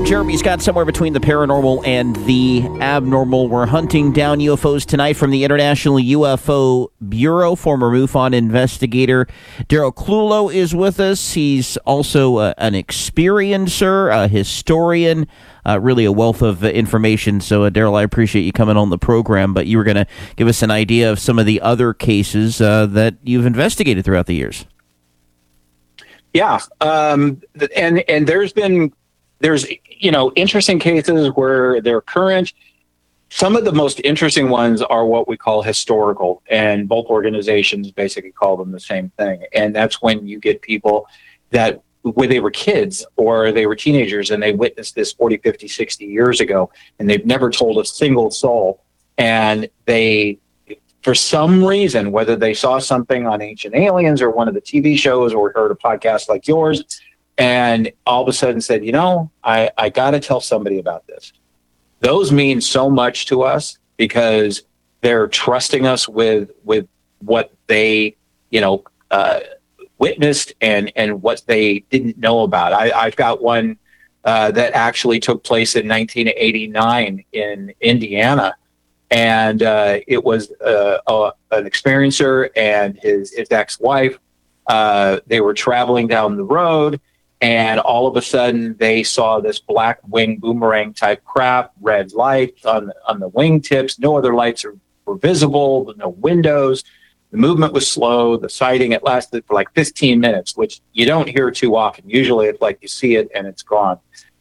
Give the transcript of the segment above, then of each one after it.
I'm Jeremy Scott, somewhere between the paranormal and the abnormal. We're hunting down UFOs tonight from the International UFO Bureau. Former MUFON investigator Daryl Clulow is with us. He's also an experiencer, a historian, really a wealth of information. So, Daryl, I appreciate you coming on the program, but you were going to give us an idea of some of the other cases that you've investigated throughout the years. Yeah, and there's interesting cases where they're current. Some of the most interesting ones are what we call historical, and both organizations basically call them the same thing. And that's when you get people that when they were kids or they were teenagers and they witnessed this 40, 50, 60 years ago, and they've never told a single soul. And they, for some reason, whether they saw something on Ancient Aliens or one of the TV shows or heard a podcast like yours, and all of a sudden said, I got to tell somebody about this. Those mean so much to us because they're trusting us with what they, witnessed and what they didn't know about. I've got one that actually took place in 1989 in Indiana. And it was an experiencer and his ex-wife. They were traveling down the road, and all of a sudden they saw this black wing boomerang type craft, red lights on the wingtips. No other lights were visible, no windows. The movement was slow. The sighting, it lasted for like 15 minutes, which you don't hear too often. Usually it's like you see it and it's gone.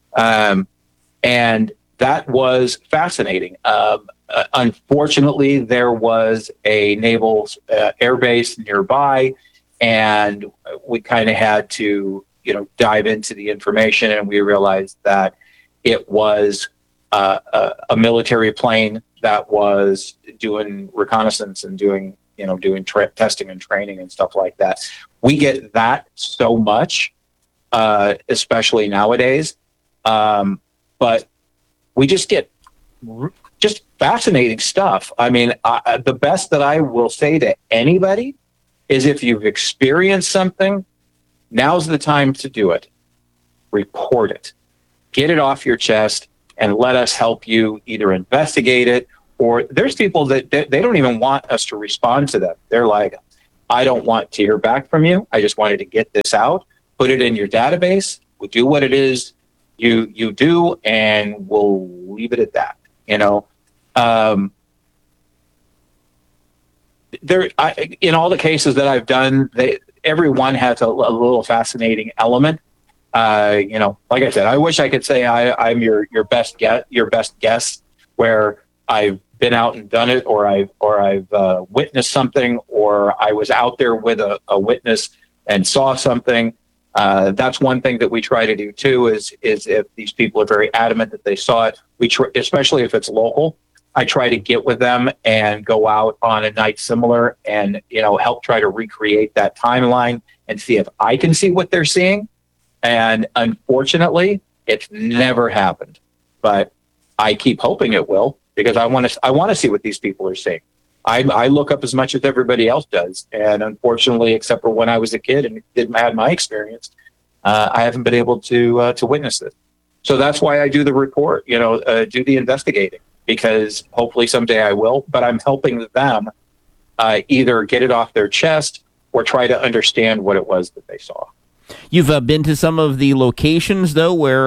And that was fascinating. Unfortunately, there was a naval air base nearby, and we kind of had to, dive into the information, and we realized that it was a military plane that was doing reconnaissance and doing testing and training and stuff like that. We get that so much, especially nowadays, but we just get just fascinating stuff. I mean, the best that I will say to anybody is if you've experienced something, now's the time to do it. Report it. Get it off your chest and let us help you either investigate it, or there's people that they don't even want us to respond to them. They're like, I don't want to hear back from you. I just wanted to get this out, put it in your database. We'll do what it is you do, and we'll leave it at that. In all the cases that I've done, everyone has a little fascinating element. Like I said, I wish I could say I'm your best guess, where I've been out and done it, or I've witnessed something, or I was out there with a witness and saw something. That's one thing that we try to do too. Is if these people are very adamant that they saw it, especially if it's local, I try to get with them and go out on a night similar and help try to recreate that timeline and see if I can see what they're seeing. And unfortunately, it's never happened, but I keep hoping it will, because I want to see what these people are seeing. I look up as much as everybody else does, and unfortunately, except for when I was a kid and didn't have my experience, I haven't been able to witness this. So that's why I do the report, do the investigating, because hopefully someday I will. But I'm helping them either get it off their chest or try to understand what it was that they saw. You've been to some of the locations though where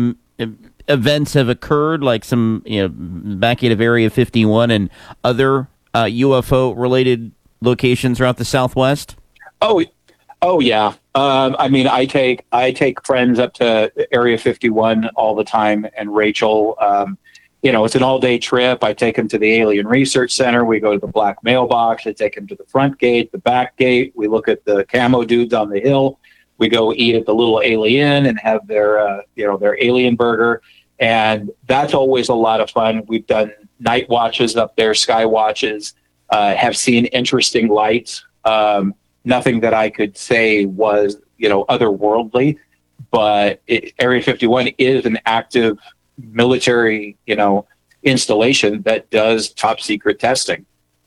events have occurred, like some back of Area 51 and other UFO-related locations throughout the Southwest? Oh yeah. I mean, I take friends up to Area 51 all the time, and Rachel. It's an all-day trip. I take them to the Alien Research Center. We go to the Black Mailbox. I take them to the front gate, the back gate. We look at the camo dudes on the hill. We go eat at the Little Alien and have their alien burger. And that's always a lot of fun. We've done night watches up there, sky watches, have seen interesting lights. Nothing that I could say was, otherworldly, but Area 51 is an active military, installation that does top secret testing.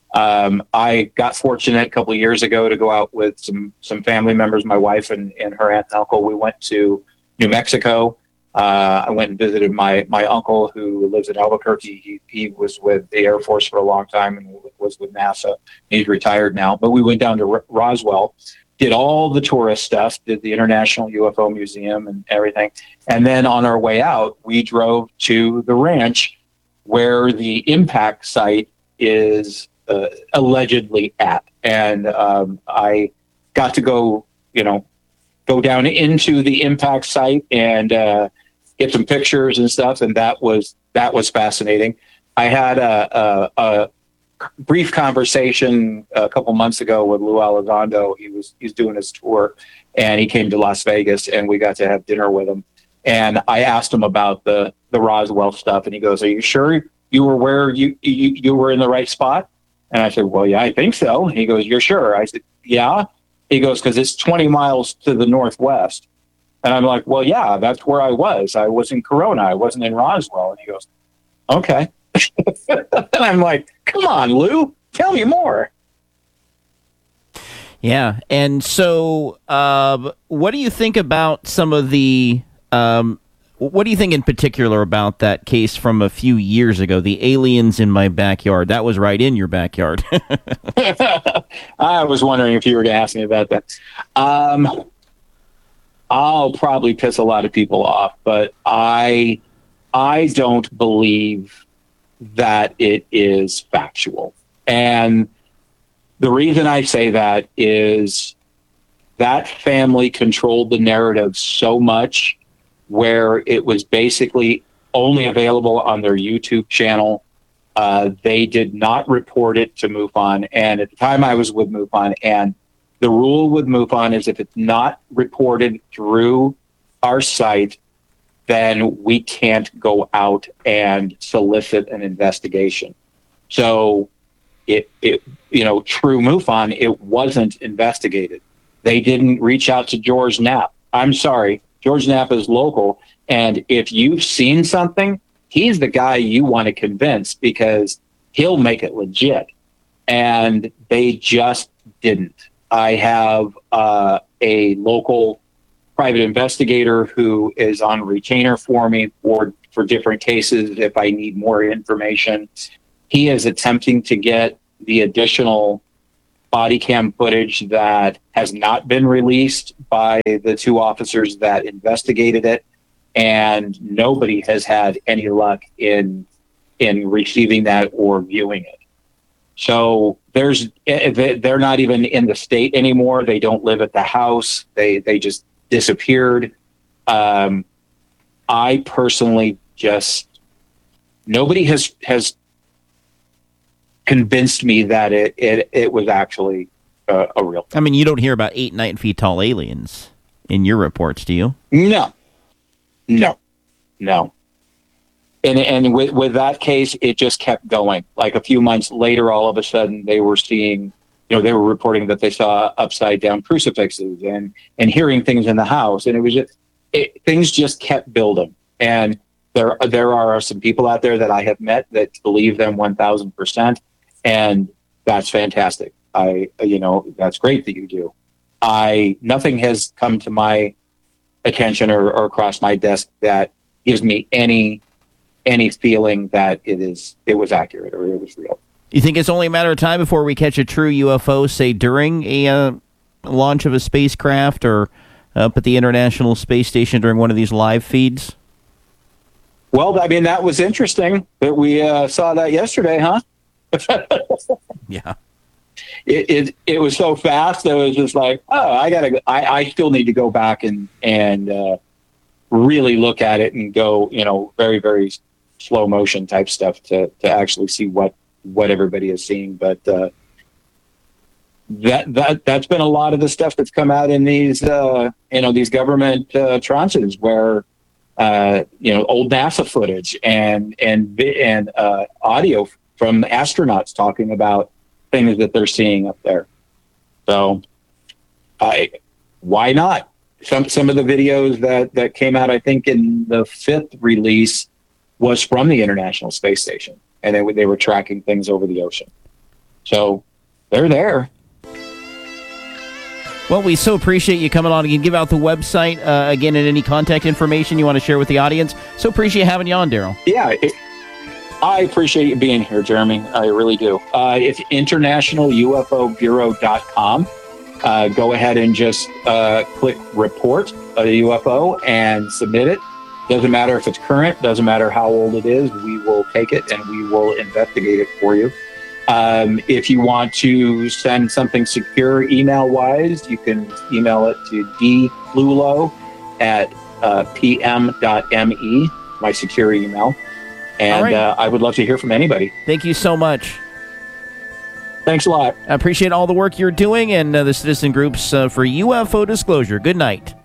I got fortunate a couple of years ago to go out with some family members, my wife and her aunt and uncle. We went to New Mexico I went and visited my uncle who lives in Albuquerque. He was with the Air Force for a long time and was with NASA. He's retired now. But we went down to Roswell, did all the tourist stuff, did the International UFO Museum and everything. And then on our way out, we drove to the ranch where the impact site is allegedly at. And I got to go down into the impact site and get some pictures and stuff, and that was fascinating. I had a brief conversation a couple months ago with Lou Elizondo. He's doing his tour, and he came to Las Vegas, and we got to have dinner with him. And I asked him about the Roswell stuff, and he goes, "Are you sure you were where you were in the right spot?" And I said, "Well, yeah, I think so." And he goes, "You're sure?" I said, "Yeah." He goes, "Because it's 20 miles to the northwest." And I'm like, "Well, yeah, that's where I was. I was in Corona. I wasn't in Roswell." And he goes, "Okay." And I'm like, "Come on, Lou, tell me more." Yeah. And so what do you think about some of the what do you think in particular about that case from a few years ago, the aliens in my backyard? That was right in your backyard. I was wondering if you were going to ask me about that. I'll probably piss a lot of people off, but I don't believe that it is factual. And the reason I say that is that family controlled the narrative so much where it was basically only available on their YouTube channel. They did not report it to MUFON. And at the time I was with MUFON, and the rule with MUFON is if it's not reported through our site, then we can't go out and solicit an investigation. So true MUFON, it wasn't investigated. They didn't reach out to George Knapp. I'm sorry, George Knapp is local. And if you've seen something, he's the guy you want to convince because he'll make it legit. And they just didn't. I have a local private investigator who is on retainer for me for different cases if I need more information. He is attempting to get the additional body cam footage that has not been released by the two officers that investigated it, and nobody has had any luck in receiving that or viewing it. So they're not even in the state anymore. They don't live at the house. They just disappeared. I personally nobody has convinced me that it was actually a real thing. I mean, you don't hear about 8 9 feet tall aliens in your reports, do you? No. And with that case, it just kept going. Like a few months later, all of a sudden they were seeing, they were reporting that they saw upside down crucifixes and hearing things in the house. And it was things just kept building. And there are some people out there that I have met that believe them 1,000%. And that's fantastic. That's great that you do. Nothing has come to my attention or across my desk that gives me any feeling that it was accurate or it was real. You think it's only a matter of time before we catch a true UFO, say during a launch of a spacecraft or up at the International Space Station during one of these live feeds? Well, I mean, that was interesting that we saw that yesterday, huh? Yeah. It was so fast that it was just like, oh, I still need to go back and really look at it and go, very, very slow motion type stuff to actually see what everybody is seeing. But that's been a lot of the stuff that's come out in these these government tranches where old NASA footage and audio from astronauts talking about things that they're seeing up there. So why not? Some of the videos that came out, I think in the 5th release, was from the International Space Station, and they were tracking things over the ocean. So they're there. Well, we so appreciate you coming on. You can give out the website again and any contact information you want to share with the audience. So appreciate having you on, Daryl. Yeah, I appreciate you being here, Jeremy. I really do. It's internationalUFObureau.com. Go ahead and just click report a UFO and submit it. Doesn't matter if it's current, doesn't matter how old it is. We will take it and we will investigate it for you. If you want to send something secure email-wise, you can email it to dlulo@pm.me, my secure email. And right. I would love to hear from anybody. Thank you so much. Thanks a lot. I appreciate all the work you're doing and the citizen groups for UFO disclosure. Good night.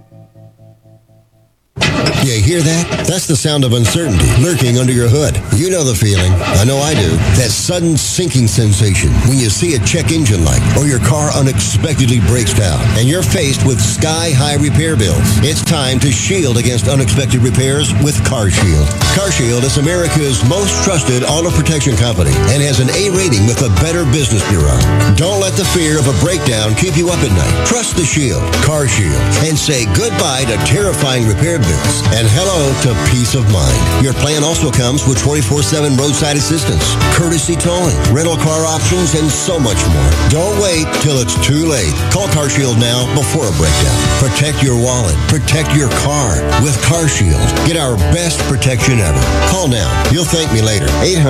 You hear that? That's the sound of uncertainty lurking under your hood. You know the feeling. I know I do. That sudden sinking sensation when you see a check engine light or your car unexpectedly breaks down and you're faced with sky-high repair bills. It's time to shield against unexpected repairs with CarShield. CarShield is America's most trusted auto protection company and has an A rating with the Better Business Bureau. Don't let the fear of a breakdown keep you up at night. Trust the Shield, CarShield, and say goodbye to terrifying repair bills and hello to peace of mind. Your plan also comes with 24/7 roadside assistance, courtesy towing, rental car options, and so much more. Don't wait till it's too late. Call CarShield now before a breakdown. Protect your wallet. Protect your car with CarShield. Get our best protection ever. Call now. You'll thank me later.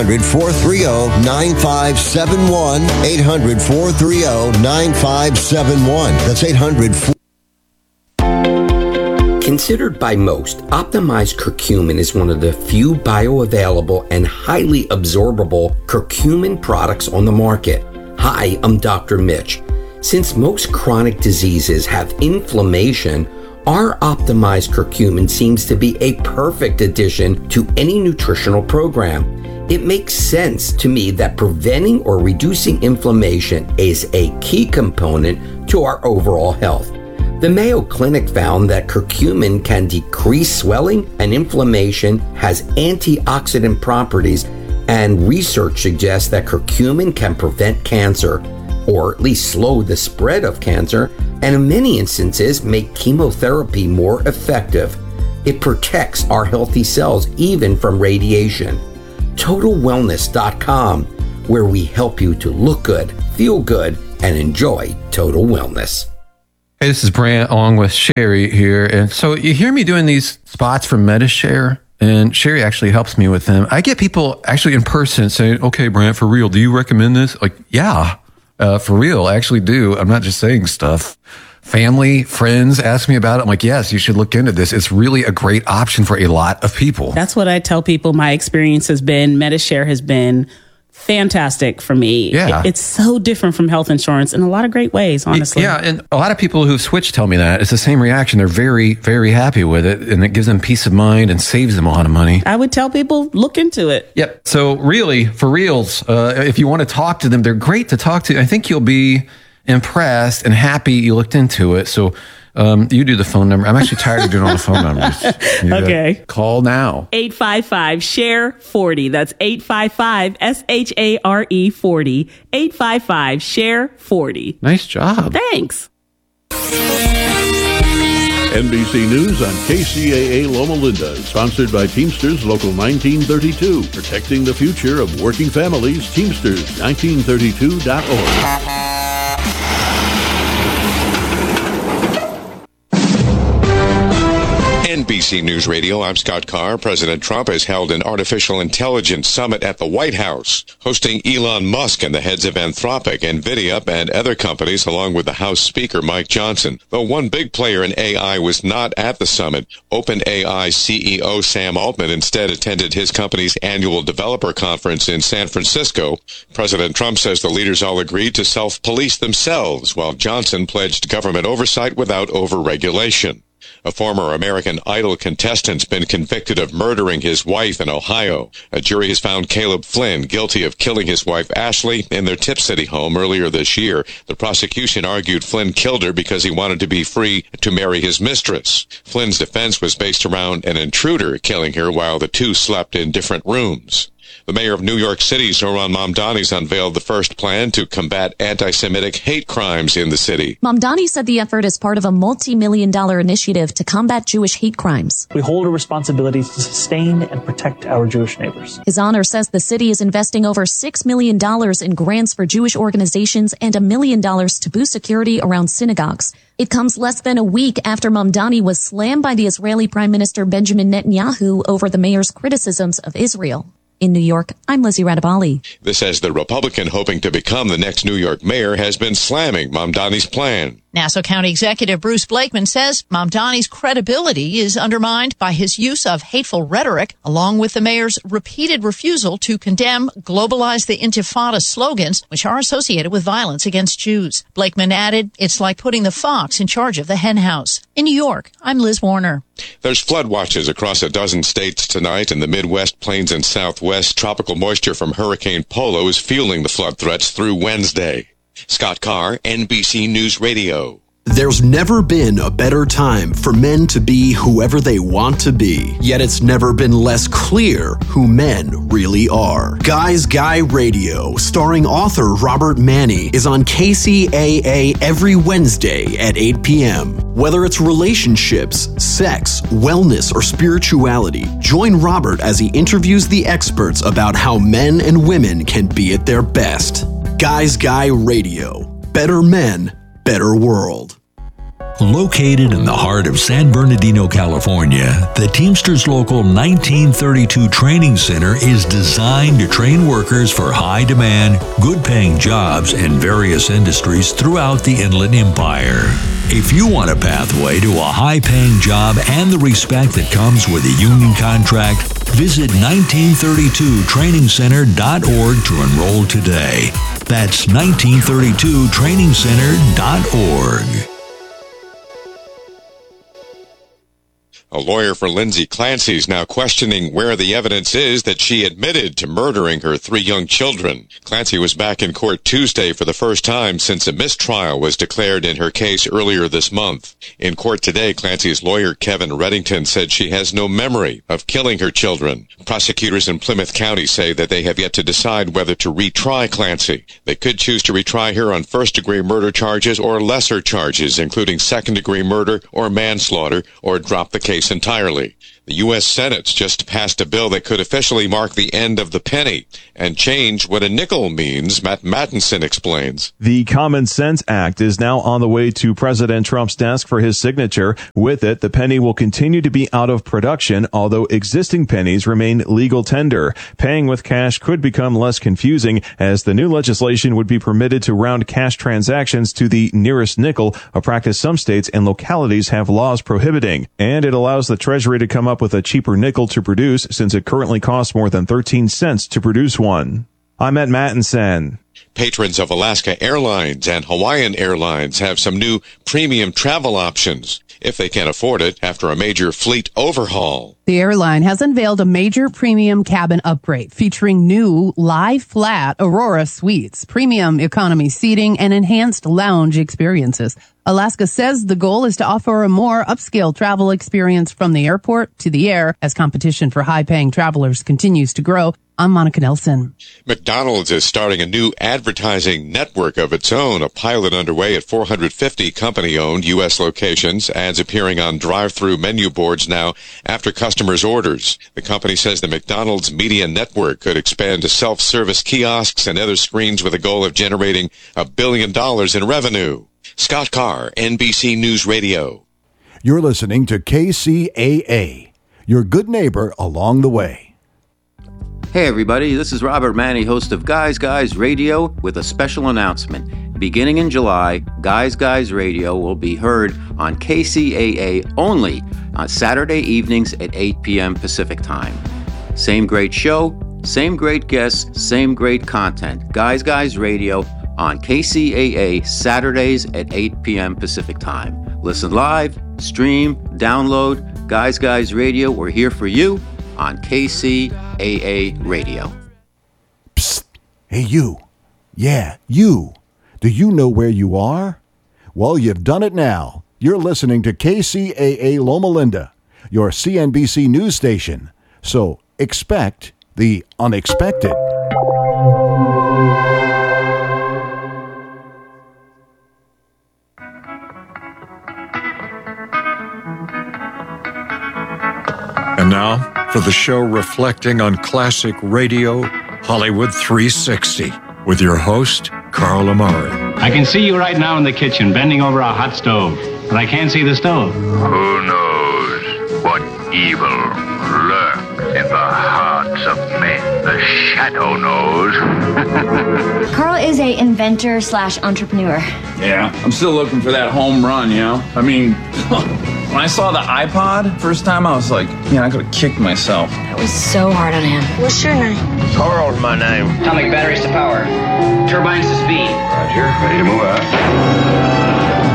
800-430-9571. 800-430-9571. That's 800-430-9571. Considered by most, optimized curcumin is one of the few bioavailable and highly absorbable curcumin products on the market. Hi, I'm Dr. Mitch. Since most chronic diseases have inflammation, our optimized curcumin seems to be a perfect addition to any nutritional program. It makes sense to me that preventing or reducing inflammation is a key component to our overall health. The Mayo Clinic found that curcumin can decrease swelling and inflammation, has antioxidant properties, and research suggests that curcumin can prevent cancer, or at least slow the spread of cancer, and in many instances make chemotherapy more effective. It protects our healthy cells even from radiation. TotalWellness.com, where we help you to look good, feel good, and enjoy total wellness. Hey, this is Brant along with Sherry here. And so you hear me doing these spots for MediShare, and Sherry actually helps me with them. I get people actually in person saying, okay, Brant, for real, do you recommend this? Like, yeah, for real, I actually do. I'm not just saying stuff. Family, friends ask me about it. I'm like, yes, you should look into this. It's really a great option for a lot of people. That's what I tell people. My experience has been, MediShare has been fantastic for me. Yeah. It's so different from health insurance in a lot of great ways, honestly. Yeah, and a lot of people who've switched tell me that. It's the same reaction. They're very, very happy with it, and it gives them peace of mind and saves them a lot of money. I would tell people, look into it. Yep. So really, for reals, if you want to talk to them, they're great to talk to. I think you'll be impressed and happy you looked into it. So you do the phone number. I'm actually tired of doing all the phone numbers. Okay. Call now. 855-SHARE-40. That's 855-SHARE-40. 855-SHARE-40. Nice job. Thanks. NBC News on KCAA Loma Linda, sponsored by Teamsters Local 1932, protecting the future of working families. Teamsters1932.org. NBC News Radio, I'm Scott Carr. President Trump has held an artificial intelligence summit at the White House, hosting Elon Musk and the heads of Anthropic, NVIDIA, and other companies, along with the House Speaker, Mike Johnson. Though one big player in AI was not at the summit, OpenAI CEO Sam Altman instead attended his company's annual developer conference in San Francisco. President Trump says the leaders all agreed to self-police themselves, while Johnson pledged government oversight without over-regulation. A former American Idol contestant's been convicted of murdering his wife in Ohio. A jury has found Caleb Flynn guilty of killing his wife Ashley in their Tip City home earlier this year. The prosecution argued Flynn killed her because he wanted to be free to marry his mistress. Flynn's defense was based around an intruder killing her while the two slept in different rooms. The mayor of New York City, Zohran Mamdani, has unveiled the first plan to combat anti-Semitic hate crimes in the city. Mamdani said the effort is part of a multi-million-dollar initiative to combat Jewish hate crimes. We hold a responsibility to sustain and protect our Jewish neighbors. His Honor says the city is investing over $6 million in grants for Jewish organizations and $1 million to boost security around synagogues. It comes less than a week after Mamdani was slammed by the Israeli Prime Minister Benjamin Netanyahu over the mayor's criticisms of Israel. In New York, I'm Lizzie Radabali. This as the Republican hoping to become the next New York mayor has been slamming Mamdani's plan. Nassau County Executive Bruce Blakeman says Mamdani's credibility is undermined by his use of hateful rhetoric, along with the mayor's repeated refusal to condemn Globalize the Intifada slogans, which are associated with violence against Jews. Blakeman added, it's like putting the fox in charge of the hen house. In New York, I'm Liz Warner. There's flood watches across a dozen states tonight in the Midwest, Plains, and Southwest. Tropical moisture from Hurricane Polo is fueling the flood threats through Wednesday. Scott Carr, NBC News Radio. There's never been a better time for men to be whoever they want to be, yet it's never been less clear who men really are. Guys Guy Radio, starring author Robert Manni, is on KCAA every Wednesday at 8 p.m. Whether it's relationships, sex, wellness, or spirituality, join Robert as he interviews the experts about how men and women can be at their best. Guys Guy Radio. Better men, better world. Located in the heart of San Bernardino, California, the Teamsters Local 1932 Training Center is designed to train workers for high-demand, good-paying jobs in various industries throughout the Inland Empire. If you want a pathway to a high-paying job and the respect that comes with a union contract, visit 1932trainingcenter.org to enroll today. That's 1932trainingcenter.org. A lawyer for Lindsay Clancy is now questioning where the evidence is that she admitted to murdering her 3 young children. Clancy was back in court Tuesday for the first time since a mistrial was declared in her case earlier this month. In court today, Clancy's lawyer, Kevin Reddington, said she has no memory of killing her children. Prosecutors in Plymouth County say that they have yet to decide whether to retry Clancy. They could choose to retry her on first-degree murder charges or lesser charges, including second-degree murder or manslaughter, or drop the case entirely. The U.S. Senate's just passed a bill that could officially mark the end of the penny and change what a nickel means, Matt Mattinson explains. The Common Sense Act is now on the way to President Trump's desk for his signature. With it, the penny will continue to be out of production, although existing pennies remain legal tender. Paying with cash could become less confusing, as the new legislation would be permitted to round cash transactions to the nearest nickel, a practice some states and localities have laws prohibiting. And it allows the Treasury to come up with a cheaper nickel to produce, since it currently costs more than 13 cents to produce one. I'm Matt Mattinson. Patrons of Alaska Airlines and Hawaiian Airlines have some new premium travel options, if they can afford it, after a major fleet overhaul. The airline has unveiled a major premium cabin upgrade featuring new lie-flat Aurora suites, premium economy seating, and enhanced lounge experiences. Alaska says the goal is to offer a more upscale travel experience from the airport to the air as competition for high-paying travelers continues to grow. I'm Monica Nelson. McDonald's is starting a new advertising network of its own, a pilot underway at 450 company-owned U.S. locations, ads appearing on drive-through menu boards now after customers' orders. The company says the McDonald's media network could expand to self-service kiosks and other screens with a goal of generating $1 billion in revenue. Scott Carr, NBC News Radio. You're listening to KCAA, your good neighbor along the way. Hey everybody, this is Robert Manni, host of Guys Guys Radio, with a special announcement. Beginning in July, Guys Guys Radio will be heard on KCAA only on Saturday evenings at 8 p.m. Pacific Time. Same great show, same great guests, same great content. Guys Guys Radio on KCAA Saturdays at 8 p.m. Pacific Time. Listen live, stream, download Guys Guys Radio. We're here for you on KCAA Radio. Psst. Hey, you. Yeah, you. Do you know where you are? Well, you've done it now. You're listening to KCAA Loma Linda, your CNBC news station. So expect the unexpected. And now for the show reflecting on classic radio, Hollywood 360, with your host, Carl Amari. I can see you right now in the kitchen, bending over a hot stove, but I can't see the stove. Who knows what evil lurks in the hearts of men? The shadow knows. Carl is a inventor / entrepreneur. Yeah, I'm still looking for that home run, you know? I mean, when I saw the iPod first time, I was like, man, I could have kicked myself. That was so hard on him. What's your name? Carl's my name. Atomic batteries to power. Turbines to speed. Roger, ready to move out.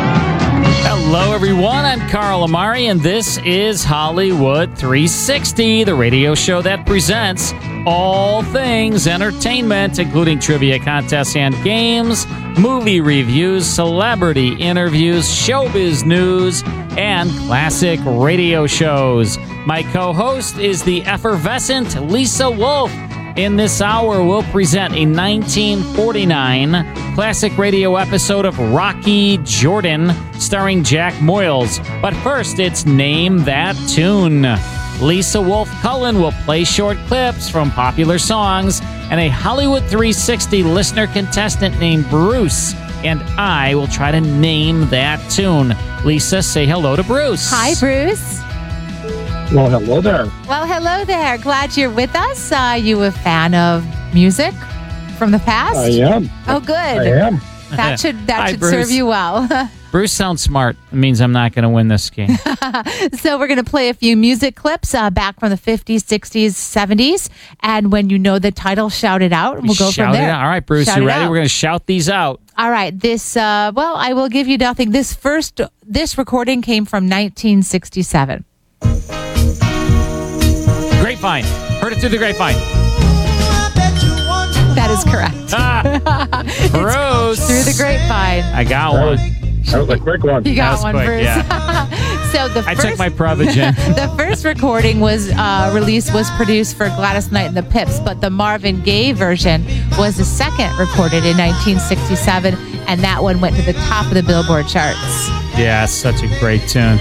Hello, everyone. I'm Carl Amari, and this is Hollywood 360, the radio show that presents all things entertainment, including trivia contests and games, movie reviews, celebrity interviews, showbiz news, and classic radio shows. My co-host is the effervescent Lisa Wolf. In this hour, we'll present a 1949 classic radio episode of Rocky Jordan starring Jack Moyles. But first, it's Name That Tune. Lisa Wolf Cullen will play short clips from popular songs, and a Hollywood 360 listener contestant named Bruce and I will try to name that tune. Lisa, say hello to Bruce. Hi, Bruce. Well, hello there. Well, hello there. Glad you're with us. You a fan of music from the past? I am. Oh, good. I am. That should Hi, serve Bruce. you well. Bruce sounds smart. It means I'm not going to win this game. So we're going to play a few music clips back from the 50s, 60s, 70s. And when you know the title, shout it out, and we'll go Shout from there. it out. All right, Bruce, Shout you it ready? out. We're going to shout these out. All right. This, well, I will give you nothing. This recording came from 1967. Grapevine. Heard it through the grapevine. That is correct. Bruce. Through the grapevine. I got one. That was a quick one. You got That was one, quick, Bruce. yeah. So the I first, took my Prevagen. the first recording was produced for Gladys Knight and the Pips, but the Marvin Gaye version was the second recorded in 1967, and that one went to the top of the Billboard charts. Yeah, such a great tune.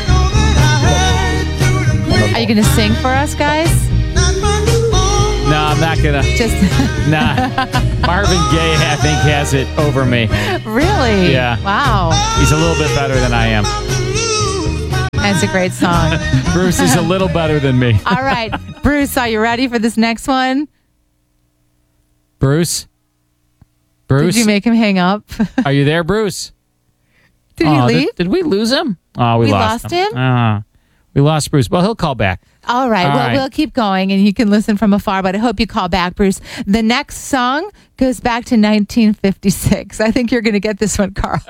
Are you going to sing for us, guys? No, I'm not going to. Just Nah. Marvin Gaye, I think, has it over me. Really? Yeah. Wow. He's a little bit better than I am. That's a great song. Bruce is a little better than me. All right. Bruce, are you ready for this next one? Bruce? Bruce? Did you make him hang up? Are you there, Bruce? Did he leave? Did we lose him? Oh, we lost him? We lost Bruce. Well, he'll call back. All right. All Well, right. we'll keep going, and you can listen from afar, but I hope you call back, Bruce. The next song goes back to 1956. I think you're going to get this one, Carl.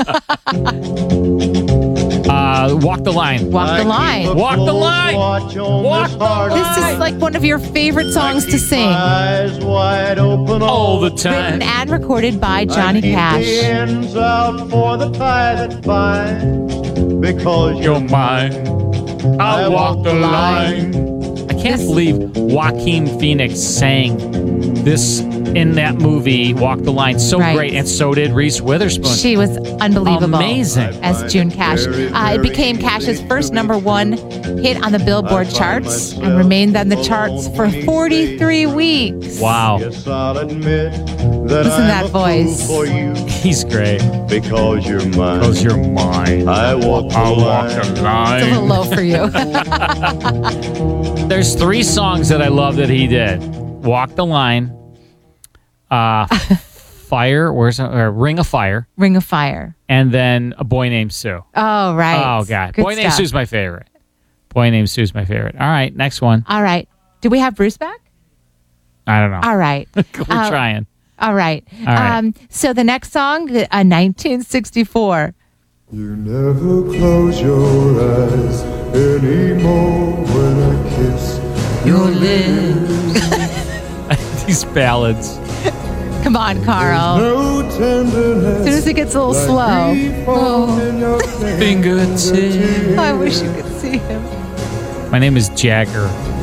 Walk the Line. Walk the Line. Walk the line. Walk the line. This is like one of your favorite songs to sing. All the time. Written and recorded by Johnny Cash. Out for the tie that binds, because You're mine. I'll walk the line. I can't believe Joaquin Phoenix sang this in that movie, Walk the Line. So Right. great. And so did Reese Witherspoon. She was unbelievable. Amazing. As June Cash. It became Cash's first #1 hit on the Billboard charts and remained on the charts for 43 weeks. Wow. Listen to that voice. He's great. Because you're mine. Because you're mine. I walk the I'll walk line. the line. It's a little low for you. There's 3 songs that I love that he did. Walk the Line. Fire. Ring of Fire. Ring of Fire. And then A Boy Named Sue. Oh, right. Oh, God. Good Boy Named stuff. Sue's my favorite. Boy Named Sue's my favorite. All right, next one. All right. Do we have Bruce back? I don't know. All right. We're trying. All right. All right. So the next song, 1964. You never close your eyes anymore when I kiss your lips. These ballads. Come on, Carl. No tenderness. As soon as it gets a little slow. Oh. Fingertips. I wish you could see him. My name is Jagger.